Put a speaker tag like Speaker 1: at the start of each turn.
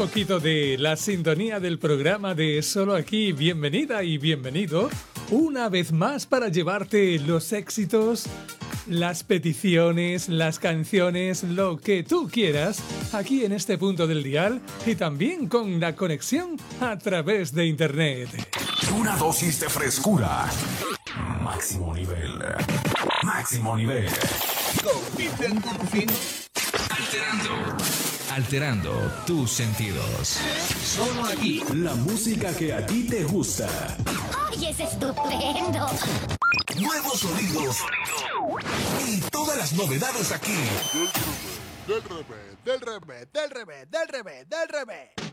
Speaker 1: poquito de la sintonía del programa de Solo Aquí. Bienvenida y bienvenido una vez más para llevarte los éxitos, las peticiones, las canciones, lo que tú quieras, aquí en este punto del dial y también con la conexión a través de internet.
Speaker 2: Una dosis de frescura. Máximo nivel. Máximo nivel.
Speaker 3: Alterando tus sentidos.
Speaker 2: Solo aquí. La música que a ti te gusta.
Speaker 4: ¡Ay, es estupendo!
Speaker 2: Nuevos sonidos. Y todas las novedades aquí.
Speaker 5: Del revés, del revés, del revés, del revés, del revés.